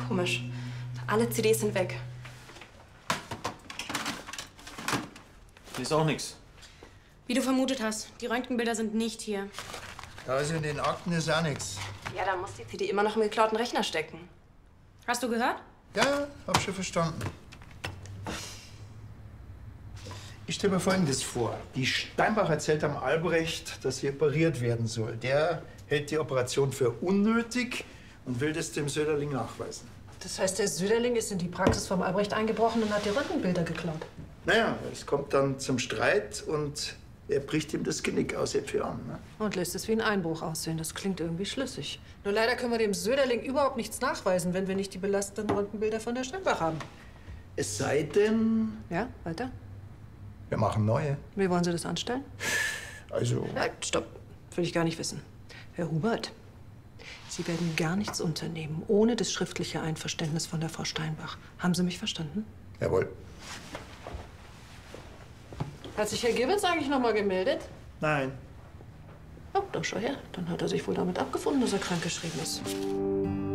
Komisch. Alle CDs sind weg. Hier ist auch nichts. Wie du vermutet hast, die Röntgenbilder sind nicht hier. Also in den Akten ist auch nichts. Ja, da muss die CD immer noch im geklauten Rechner stecken. Hast du gehört? Ja, hab schon verstanden. Ich stelle mir Folgendes vor. Die Steinbach erzählt am Albrecht, dass sie operiert werden soll. Der hält die Operation für unnötig und will das dem Söderling nachweisen. Das heißt, der Söderling ist in die Praxis vom Albrecht eingebrochen und hat die Röntgenbilder geklaut. Naja, es kommt dann zum Streit und er bricht ihm das Genick aus für an. Ne? Und lässt es wie ein Einbruch aussehen. Das klingt irgendwie schlüssig. Nur leider können wir dem Söderling überhaupt nichts nachweisen, wenn wir nicht die belastenden Röntgenbilder von der Steinbach haben. Es sei denn, Ja, weiter? wir machen neue. Wie wollen Sie das anstellen? Also, Stopp. Will ich gar nicht wissen. Herr Hubert, Sie werden gar nichts unternehmen, ohne das schriftliche Einverständnis von der Frau Steinbach. Haben Sie mich verstanden? jawohl. Hat sich Herr Gibbons eigentlich noch mal gemeldet? Nein. Oh, doch, schau her. Dann hat er sich wohl damit abgefunden, dass er krankgeschrieben ist.